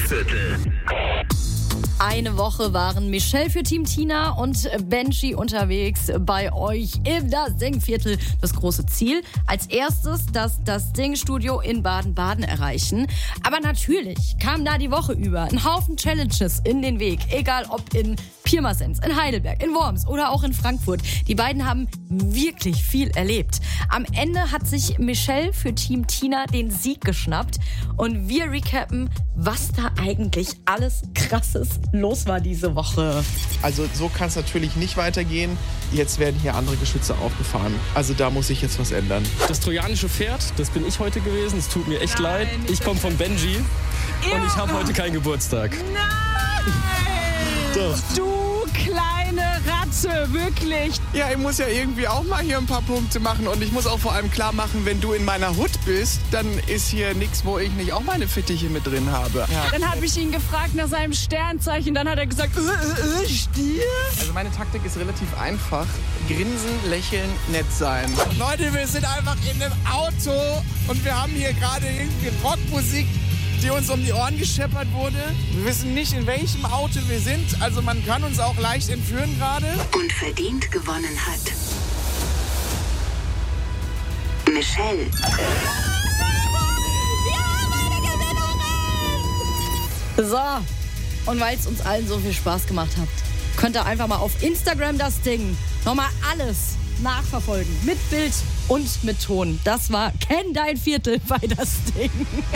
Singviertel. Eine Woche waren Michelle für Team Tina und Benji unterwegs bei euch im Das Singviertel. Das große Ziel, als erstes das Singstudio in Baden-Baden erreichen. Aber natürlich kam da die Woche über ein Haufen Challenges in den Weg. Egal ob in Pirmasens, in Heidelberg, in Worms oder auch in Frankfurt. Die beiden haben wirklich viel erlebt. Am Ende hat sich Michelle für Team Tina den Sieg geschnappt. Und wir recappen, was da eigentlich alles Krasses los war diese Woche. Also so kann es natürlich nicht weitergehen. Jetzt werden hier andere Geschütze aufgefahren. Also da muss sich jetzt was ändern. Das trojanische Pferd, das bin ich heute gewesen. Es tut mir echt leid. Ich komme von Benji und ich habe heute keinen Geburtstag. Nein! Doch. Du kleine Ratze, wirklich. Ja, ich muss ja irgendwie auch mal hier ein paar Punkte machen. Und ich muss auch vor allem klar machen, wenn du in meiner Hut bist, dann ist hier nichts, wo ich nicht auch meine Fittiche mit drin habe. Ja. Dann habe ich ihn gefragt nach seinem Sternzeichen. Dann hat er gesagt, Stier? Also meine Taktik ist relativ einfach. Grinsen, lächeln, nett sein. Leute, wir sind einfach in einem Auto und wir haben hier gerade irgendwie Rockmusik, die uns um die Ohren gescheppert wurde. Wir wissen nicht, in welchem Auto wir sind. Also man kann uns auch leicht entführen gerade. Und verdient gewonnen hat Michelle. So, und weil es uns allen so viel Spaß gemacht hat, könnt ihr einfach mal auf Instagram das Ding nochmal alles nachverfolgen. Mit Bild und mit Ton. Das war Kenn dein Viertel bei das Ding.